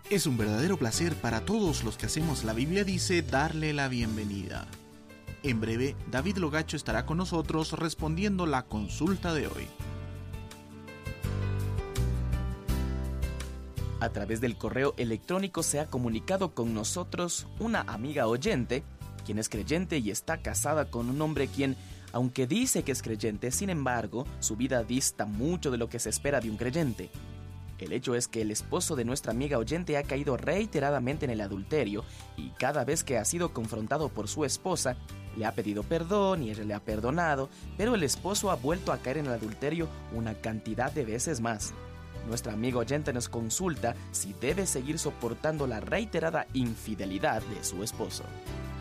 Es un verdadero placer para todos los que hacemos La Biblia Dice darle la bienvenida. En breve, David Logacho estará con nosotros respondiendo la consulta de hoy. A través del correo electrónico se ha comunicado con nosotros una amiga oyente, quien es creyente y está casada con un hombre quien, aunque dice que es creyente, sin embargo, su vida dista mucho de lo que se espera de un creyente. El hecho es que el esposo de nuestra amiga oyente ha caído reiteradamente en el adulterio y cada vez que ha sido confrontado por su esposa, le ha pedido perdón y ella le ha perdonado, pero el esposo ha vuelto a caer en el adulterio una cantidad de veces más. Nuestra amiga oyente nos consulta si debe seguir soportando la reiterada infidelidad de su esposo.